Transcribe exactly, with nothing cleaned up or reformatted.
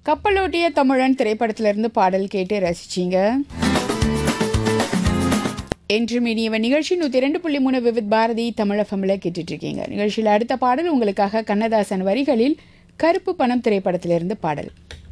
கப்பலோட்டிய தமிழன் திரைப்படத்திலிருந்து பாடல் கேட்டு ரசிச்சிங்க. என்றும் இனியவன் நிகழ்ச்சி நூற்றி இரண்டு புள்ளி மூணு விவித் பாரதி தமிழஃபமில் கேட்டுட்ருக்கீங்க. நிகழ்ச்சியில் அடுத்த பாடல் உங்களுக்காக கண்ணதாசன் வரிகளில் கருப்பு பணம் திரைப்படத்திலிருந்து பாடல்.